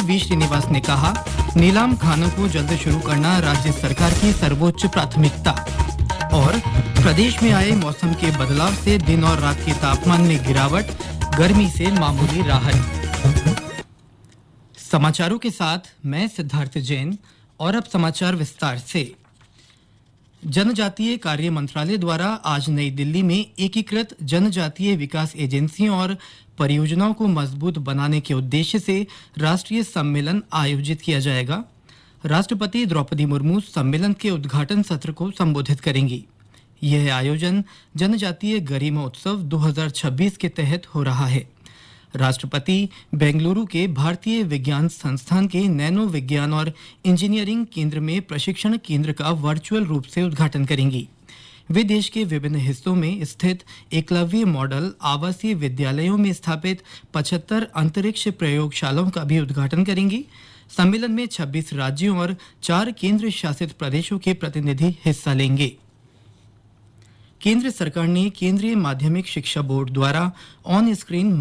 We Srinivas ने कहा, नीलाम खानों को जल्द शुरू करना राज्य सरकार की सर्वोच्च प्राथमिकता। और प्रदेश में आए मौसम के बदलाव से दिन और रात के तापमान में गिरावट, गर्मी से मामूली राहत। समाचारों के साथ मैं सिद्धार्थ जैन। और अब समाचार विस्तार से। जनजातीय कार्य मंत्रालय द्वारा आज नई दिल्ली में एकीकृत जनजातीय विकास एजेंसियों और परियोजनाओं को मजबूत बनाने के उद्देश्य से राष्ट्रीय सम्मेलन आयोजित किया जाएगा। राष्ट्रपति द्रौपदी मुर्मू सम्मेलन के उद्घाटन सत्र को संबोधित करेंगी। यह आयोजन जनजातीय गरिमा उत्सव 2026 के तहत हो रहा है। राष्ट्रपति बेंगलुरु के भारतीय विज्ञान संस्थान के नैनो विज्ञान और इंजीनियरिंग केंद्र में प्रशिक्षण केंद्र का वर्चुअल रूप से उद्घाटन करेंगी। वे देश के विभिन्न हिस्सों में स्थित एकलव्य मॉडल आवासीय विद्यालयों में स्थापित 75 अंतरिक्ष प्रयोगशालाओं का भी उद्घाटन करेंगी। सम्मेलन में 26 राज्यों और 4 केंद्र शासित प्रदेशों के प्रतिनिधि हिस्सा लेंगे। केंद्र सरकार ने केंद्रीय माध्यमिक शिक्षा बोर्ड द्वारा ऑन स्क्रीन